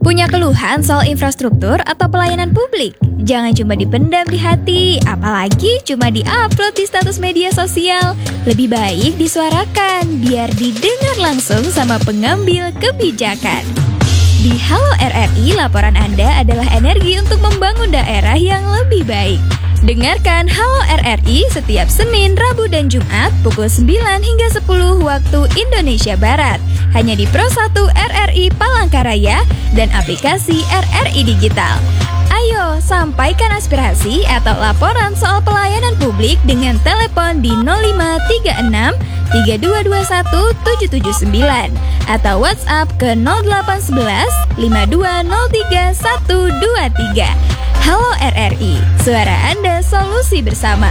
Punya keluhan soal infrastruktur atau pelayanan publik? Jangan cuma dipendam di hati, apalagi cuma di-upload di status media sosial. Lebih baik disuarakan, biar didengar langsung sama pengambil kebijakan. Di Halo RRI, laporan Anda adalah energi untuk membangun daerah yang lebih baik. Dengarkan Halo RRI setiap Senin, Rabu, dan Jumat pukul 9 hingga 10 waktu Indonesia Barat. Hanya di Pro 1 RRI Palangkaraya dan aplikasi RRI Digital. Ayo, sampaikan aspirasi atau laporan soal pelayanan publik dengan telepon di 0536 3221 779 atau WhatsApp ke 0811 5203 123. Halo RRI, suara Anda, solusi bersama.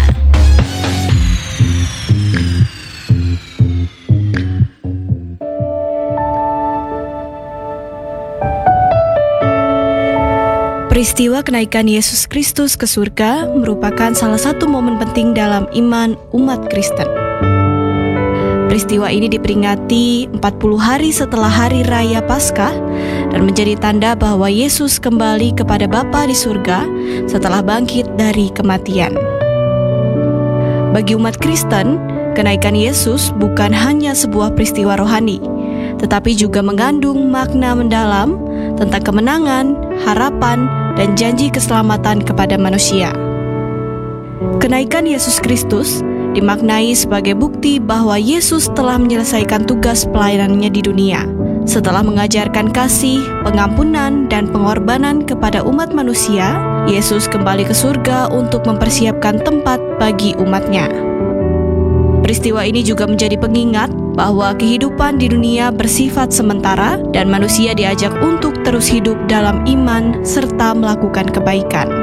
Peristiwa kenaikan Yesus Kristus ke surga merupakan salah satu momen penting dalam iman umat Kristen. Peristiwa ini diperingati 40 hari setelah hari raya Paskah dan menjadi tanda bahwa Yesus kembali kepada Bapa di surga setelah bangkit dari kematian. Bagi umat Kristen, kenaikan Yesus bukan hanya sebuah peristiwa rohani, tetapi juga mengandung makna mendalam tentang kemenangan, harapan, dan janji keselamatan kepada manusia. Kenaikan Yesus Kristus dimaknai sebagai bukti bahwa Yesus telah menyelesaikan tugas pelayanannya di dunia. Setelah mengajarkan kasih, pengampunan, dan pengorbanan kepada umat manusia, Yesus kembali ke surga untuk mempersiapkan tempat bagi umatnya. Peristiwa ini juga menjadi pengingat bahwa kehidupan di dunia bersifat sementara dan manusia diajak untuk terus hidup dalam iman serta melakukan kebaikan.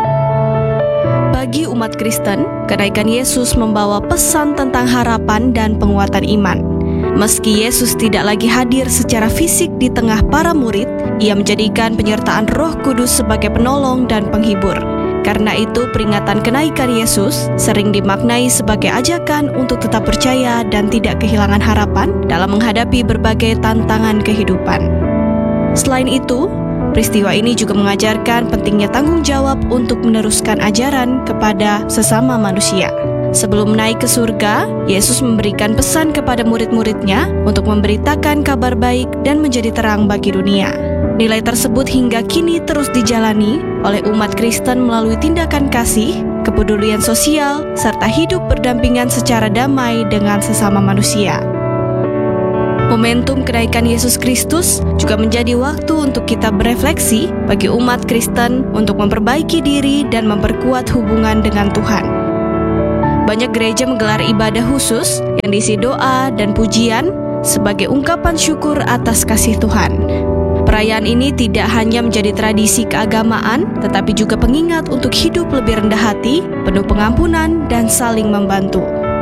Bagi umat Kristen, kenaikan Yesus membawa pesan tentang harapan dan penguatan iman. Meski Yesus tidak lagi hadir secara fisik di tengah para murid, Ia menjadikan penyertaan Roh Kudus sebagai penolong dan penghibur. Karena itu, peringatan kenaikan Yesus sering dimaknai sebagai ajakan untuk tetap percaya dan tidak kehilangan harapan dalam menghadapi berbagai tantangan kehidupan. Selain itu, peristiwa ini juga mengajarkan pentingnya tanggung jawab untuk meneruskan ajaran kepada sesama manusia. Sebelum naik ke surga, Yesus memberikan pesan kepada murid-muridnya untuk memberitakan kabar baik dan menjadi terang bagi dunia. Nilai tersebut hingga kini terus dijalani oleh umat Kristen melalui tindakan kasih, kepedulian sosial, serta hidup berdampingan secara damai dengan sesama manusia. Momentum kenaikan Yesus Kristus juga menjadi waktu untuk kita berefleksi bagi umat Kristen untuk memperbaiki diri dan memperkuat hubungan dengan Tuhan. Banyak gereja menggelar ibadah khusus yang diisi doa dan pujian sebagai ungkapan syukur atas kasih Tuhan. Perayaan ini tidak hanya menjadi tradisi keagamaan, tetapi juga pengingat untuk hidup lebih rendah hati, penuh pengampunan, dan saling membantu.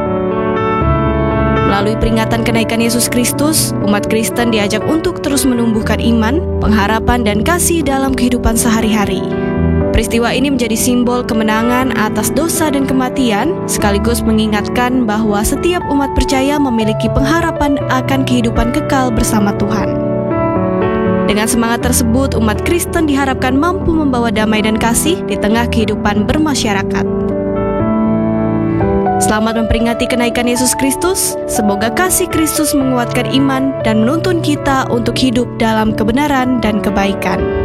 Melalui peringatan kenaikan Yesus Kristus, umat Kristen diajak untuk terus menumbuhkan iman, pengharapan, dan kasih dalam kehidupan sehari-hari. Peristiwa ini menjadi simbol kemenangan atas dosa dan kematian, sekaligus mengingatkan bahwa setiap umat percaya memiliki pengharapan akan kehidupan kekal bersama Tuhan. Dengan semangat tersebut, umat Kristen diharapkan mampu membawa damai dan kasih di tengah kehidupan bermasyarakat. Selamat memperingati kenaikan Yesus Kristus. Semoga kasih Kristus menguatkan iman dan menuntun kita untuk hidup dalam kebenaran dan kebaikan.